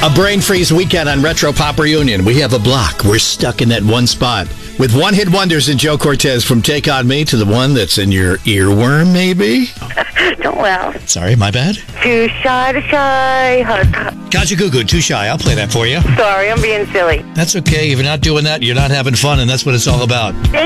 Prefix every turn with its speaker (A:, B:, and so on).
A: A brain freeze weekend on Retro Pop Reunion. We have a block. We're stuck in that one spot. With one-hit wonders in Joe Cortez, from Take On Me to the one that's in your earworm, maybe?
B: Don't laugh.
A: Sorry, my bad.
B: Too shy to shy.
A: Kajagoogoo, Too Shy. I'll play that for you.
B: Sorry, I'm being silly.
A: That's okay. If you're not doing that, you're not having fun, and that's what it's all about.